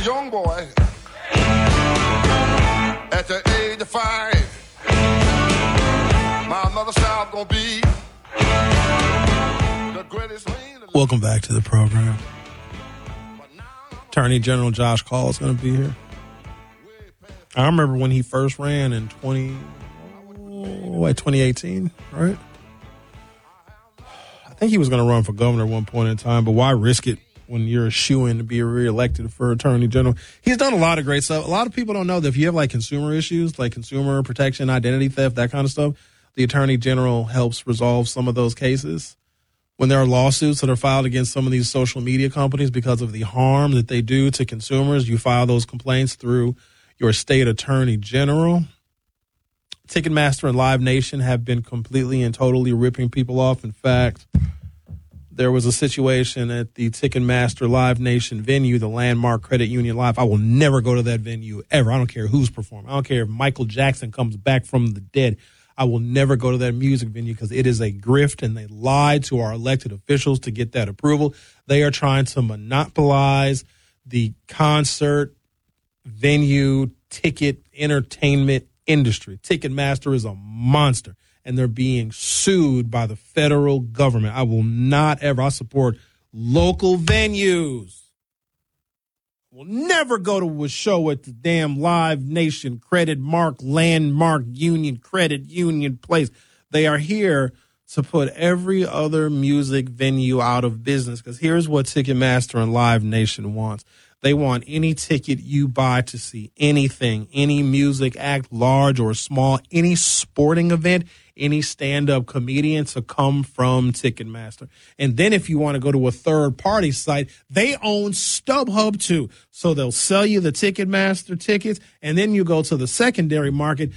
young boy at the age of 5. My mother said I'm gonna be the greatest man. Welcome back to the program. Attorney General Josh Call is going to be here. I remember when he first ran in 2018, right? I think he was going to run for governor at one point in time, but why risk it when you're a shoo-in to be reelected for Attorney General? He's done a lot of great stuff. A lot of people don't know that if you have like consumer issues, like consumer protection, identity theft, that kind of stuff, the Attorney General helps resolve some of those cases. When there are lawsuits that are filed against some of these social media companies because of the harm that they do to consumers, you file those complaints through your state attorney general. Ticketmaster and Live Nation have been completely and totally ripping people off. In fact, there was a situation at the Ticketmaster Live Nation venue, the Landmark Credit Union Live. I will never go to that venue ever. I don't care who's performing. I don't care if Michael Jackson comes back from the dead. I will never go to that music venue because it is a grift, and they lied to our elected officials to get that approval. They are trying to monopolize the concert, venue, ticket, entertainment industry. Ticketmaster is a monster, and they're being sued by the federal government. I will not ever. I support local venues. Will never go to a show at the damn Live Nation, Credit Mark, Landmark, Union, Credit Union Place. They are here to put every other music venue out of business, because here's what Ticketmaster and Live Nation wants. They want any ticket you buy to see anything, any music act, large or small, any sporting event, any stand-up comedian to come from Ticketmaster. And then if you want to go to a third-party site, they own StubHub too. So they'll sell you the Ticketmaster tickets, and then you go to the secondary market.